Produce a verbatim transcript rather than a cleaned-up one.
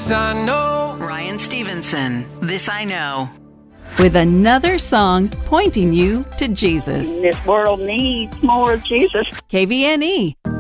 This I know. Ryan Stevenson, This I Know. With another song pointing you to Jesus. This world needs more of Jesus. K V N E.